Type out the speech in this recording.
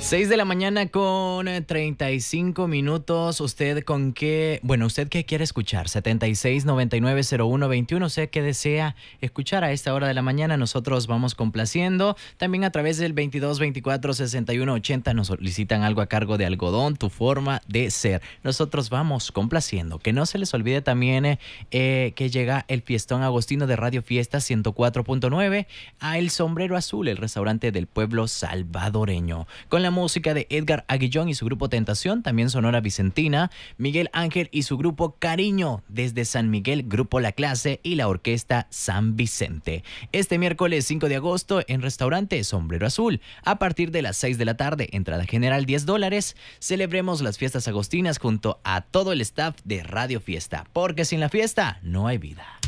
6 de la mañana con 35 minutos. ¿Usted con qué? Bueno, ¿usted qué quiere escuchar? 76990121. ¿Usted qué desea escuchar a esta hora de la mañana? Nosotros vamos complaciendo. También a través del 22246180 nos solicitan algo a cargo de Algodón, tu forma de ser. Nosotros vamos complaciendo. Que no se les olvide también que llega el Fiestón Agostino de Radio Fiesta 104.9 a El Sombrero Azul, el restaurante del pueblo salvadoreño. Con la música de Edgar Aguillón y su grupo Tentación, también Sonora Vicentina, Miguel Ángel y su grupo Cariño, desde San Miguel, Grupo La Clase y la Orquesta San Vicente. Este miércoles 5 de agosto en restaurante Sombrero Azul, a partir de las 6 de la tarde, entrada general $10, celebremos las fiestas agostinas junto a todo el staff de Radio Fiesta, porque sin la fiesta no hay vida.